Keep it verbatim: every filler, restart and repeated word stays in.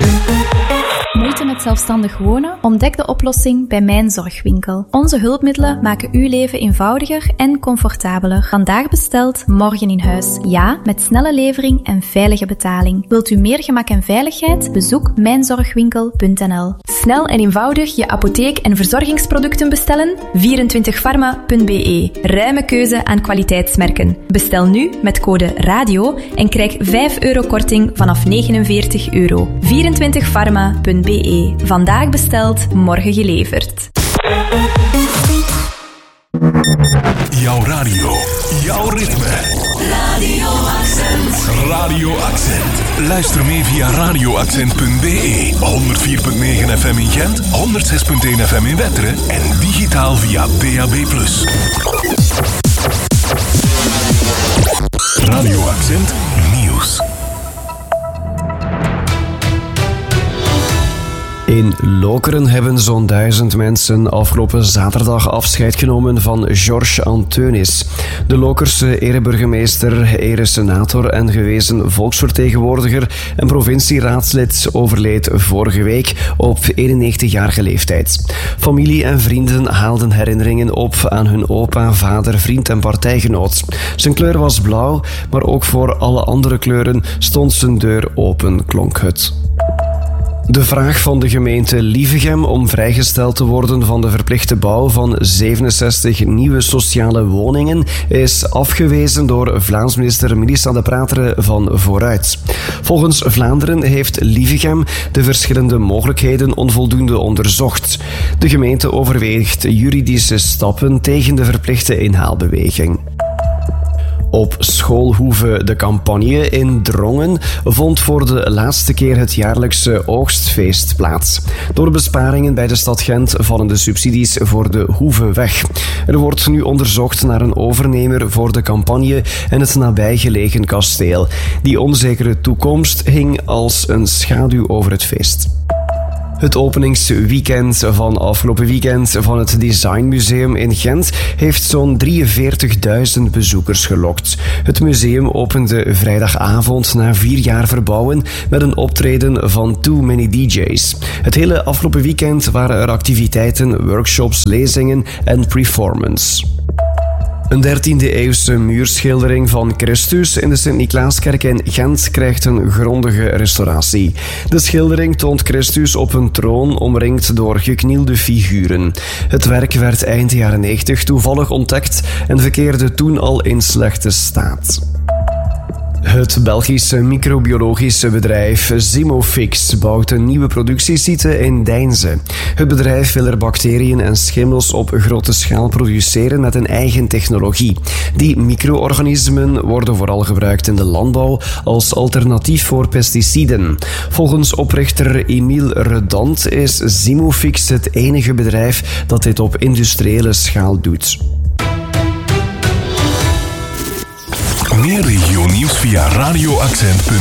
Moeite met zelfstandig wonen? Ontdek de oplossing bij Mijn Zorgwinkel. Onze hulpmiddelen maken uw leven eenvoudiger en comfortabeler. Vandaag besteld, morgen in huis. Ja, met snelle levering en veilige betaling. Wilt u meer gemak en veiligheid? Bezoek mijn zorgwinkel punt n l. Snel en eenvoudig je apotheek- en verzorgingsproducten bestellen? vierentwintig pharma punt b e. Ruime keuze aan kwaliteitsmerken. Bestel nu met code RADIO en krijg vijf euro korting vanaf negenenveertig euro. vierentwintig pharma punt b e. Vandaag besteld, morgen geleverd. Jouw radio, jouw ritme. Radio Accent. Radio Accent. Luister mee via radio accent punt b e. honderdvier komma negen F M in Gent, honderdzes komma één F M in Wetteren en digitaal via D A B plus. Radio Accent Nieuws. In Lokeren hebben zo'n duizend mensen afgelopen zaterdag afscheid genomen van Georges Anteunis. De Lokerse ereburgemeester, eresenator en gewezen volksvertegenwoordiger en provincieraadslid overleed vorige week op eenennegentigjarige leeftijd. Familie en vrienden haalden herinneringen op aan hun opa, vader, vriend en partijgenoot. Zijn kleur was blauw, maar ook voor alle andere kleuren stond zijn deur open, klonk het. De vraag van de gemeente Lievegem om vrijgesteld te worden van de verplichte bouw van zevenenzestig nieuwe sociale woningen is afgewezen door Vlaams-minister Melissa De Prateren van Vooruit. Volgens Vlaanderen heeft Lievegem de verschillende mogelijkheden onvoldoende onderzocht. De gemeente overweegt juridische stappen tegen de verplichte inhaalbeweging. Op schoolhoeve De Campagne in Drongen vond voor de laatste keer het jaarlijkse oogstfeest plaats. Door besparingen bij de stad Gent vallen de subsidies voor de hoeve weg. Er wordt nu onderzocht naar een overnemer voor De Campagne en het nabijgelegen kasteel. Die onzekere toekomst hing als een schaduw over het feest. Het openingsweekend van afgelopen weekend van het Designmuseum in Gent heeft zo'n drieënveertigduizend bezoekers gelokt. Het museum opende vrijdagavond na vier jaar verbouwen met een optreden van Too Many D J's. Het hele afgelopen weekend waren er activiteiten, workshops, lezingen en performance. Een dertiende-eeuwse muurschildering van Christus in de Sint-Niklaaskerk in Gent krijgt een grondige restauratie. De schildering toont Christus op een troon omringd door geknielde figuren. Het werk werd eind jaren negentig toevallig ontdekt en verkeerde toen al in slechte staat. Het Belgische microbiologische bedrijf Zimofix bouwt een nieuwe productiesite in Deinze. Het bedrijf wil er bacteriën en schimmels op grote schaal produceren met een eigen technologie. Die micro-organismen worden vooral gebruikt in de landbouw als alternatief voor pesticiden. Volgens oprichter Emile Redant is Zimofix het enige bedrijf dat dit op industriële schaal doet. Meer regionieuws via radio accent punt